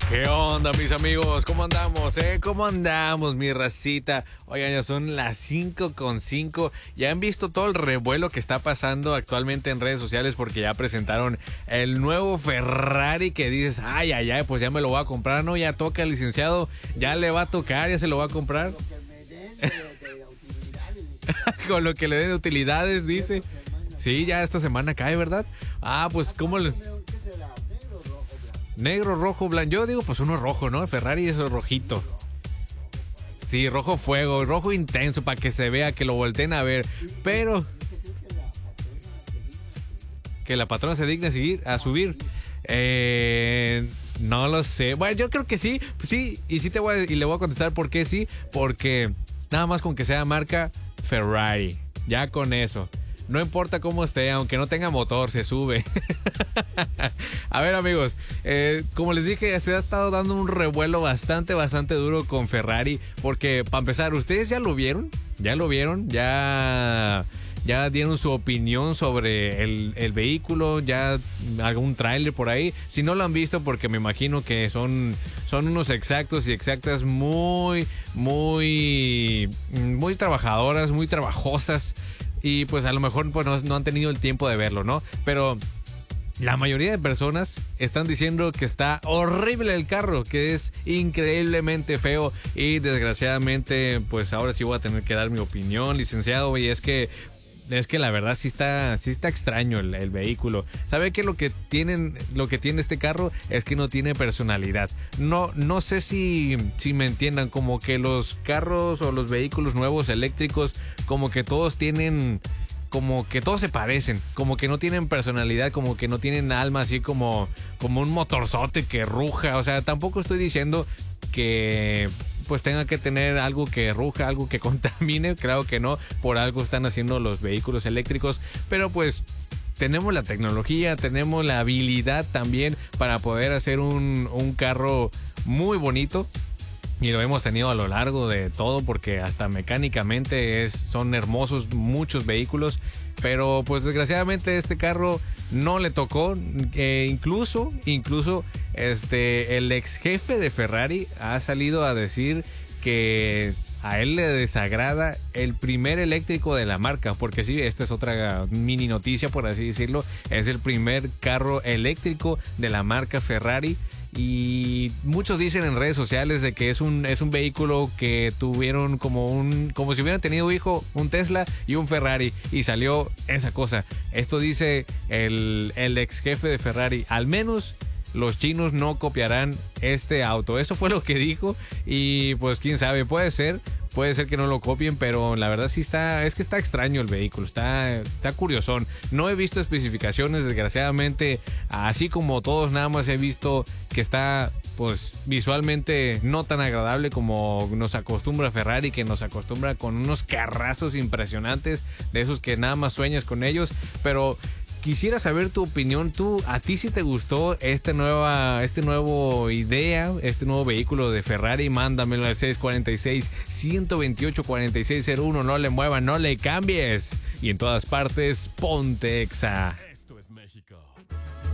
¿Qué onda, mis amigos? ¿Cómo andamos, ¿Cómo andamos, mi racita? Oigan, ya son las 5:05. Ya han visto todo el revuelo que está pasando actualmente en redes sociales porque ya presentaron el nuevo Ferrari que dices, ay, pues ya me lo voy a comprar, ¿no? Ya toca, licenciado, ya le va a tocar, ya se lo va a comprar. Con lo que le den de utilidades, dice. Sí, ya esta semana cae, ¿verdad? Ah, pues, ¿cómo le...? Negro, rojo, blanco. Yo digo, pues uno rojo, ¿no? El Ferrari es rojito. Sí, rojo fuego, rojo intenso para que se vea, que lo volteen a ver. Pero que la patrona se digne a subir. No lo sé. Bueno, yo creo que sí. Sí, y sí le voy a contestar por qué sí. Porque nada más con que sea marca Ferrari. Ya con eso. No importa cómo esté, aunque no tenga motor, se sube. A ver, amigos, como les dije, se ha estado dando un revuelo bastante duro con Ferrari. Porque, para empezar, ¿ustedes ya lo vieron? ¿Ya dieron su opinión sobre el vehículo? ¿Ya algún tráiler por ahí? Si no lo han visto, porque me imagino que son unos exactos y exactas muy trabajadoras, muy trabajosas. Y pues a lo mejor pues no han tenido el tiempo de verlo, ¿no? Pero la mayoría de personas están diciendo que está horrible el carro, que es increíblemente feo. Y desgraciadamente, pues ahora sí voy a tener que dar mi opinión, licenciado. Y es que la verdad sí está extraño el vehículo. ¿Sabe qué? Lo que tiene este carro es que no tiene personalidad. No sé si me entiendan, como que los carros o los vehículos nuevos eléctricos, como que todos tienen, como que todos se parecen, como que no tienen personalidad, como que no tienen alma, así como un motorzote que ruja. O sea, tampoco estoy diciendo que pues tenga que tener algo que ruja, algo que contamine. Claro que no, por algo están haciendo los vehículos eléctricos, pero pues tenemos la tecnología, tenemos la habilidad también para poder hacer un carro muy bonito. Y lo hemos tenido a lo largo de todo, porque hasta mecánicamente son hermosos muchos vehículos. Pero pues desgraciadamente este carro no le tocó. Incluso el ex jefe de Ferrari ha salido a decir que a él le desagrada el primer eléctrico de la marca. Porque sí, esta es otra mini noticia, por así decirlo. Es el primer carro eléctrico de la marca Ferrari. Y muchos dicen en redes sociales de que es un vehículo que tuvieron como si hubieran tenido hijo, un Tesla y un Ferrari, y salió esa cosa. Esto dice el ex jefe de Ferrari. Al menos los chinos no copiarán este auto. Eso fue lo que dijo. Y pues quién sabe, puede ser que no lo copien, pero la verdad sí está extraño el vehículo, está curiosón. No he visto especificaciones, desgraciadamente, así como todos, nada más he visto que está pues visualmente no tan agradable como nos acostumbra Ferrari, que nos acostumbra con unos carrazos impresionantes, de esos que nada más sueñas con ellos. Pero quisiera saber tu opinión. ¿A ti sí te gustó este nuevo vehículo de Ferrari? Mándamelo al 646-128-4601. No le muevas, no le cambies. Y en todas partes, ponte Exa.